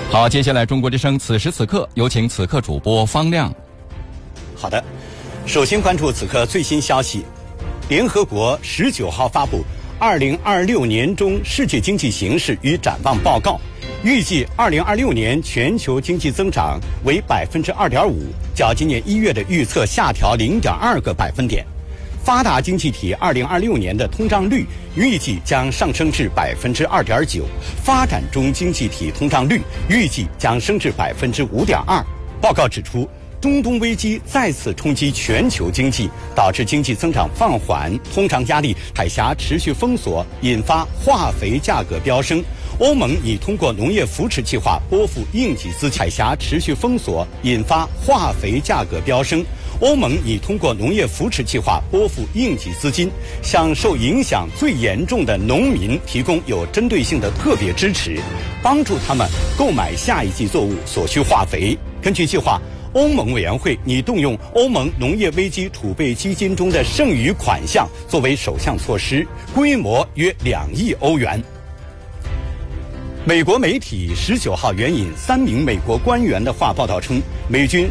好，接下来中国之声此时此刻有请此刻主播方亮。 好的，首先关注此刻最新消息。联合国19号发布2026年中世界经济形势与展望报告，预计2026年全球经济增长为2.5%，较今年1月的预测下调0.2个百分点。发达经济体2026年的通胀率预计将上升至2.9%，发展中经济体通胀率预计将升至5.2%。报告指出，中东危机再次冲击全球经济，导致经济增长放缓，通胀压力，海峡持续封锁，引发化肥价格飙升。欧盟拟通过农业扶持计划拨付应急资金，海峡持续封锁，引发化肥价格飙升。欧盟拟通过农业扶持计划拨付应急资金，向受影响最严重的农民提供有针对性的特别支持，帮助他们购买下一季作物所需化肥。根据计划，欧盟委员会拟动用欧盟农业危机储备基金中的剩余款项作为首项措施，规模约2亿欧元。美国媒体19号援引3名美国官员的话报道称，美军